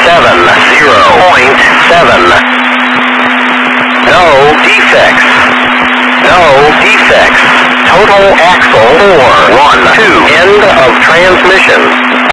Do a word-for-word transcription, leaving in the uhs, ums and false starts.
seven zero point seven. No defects. No defects. Total axle four one two. End of transmission.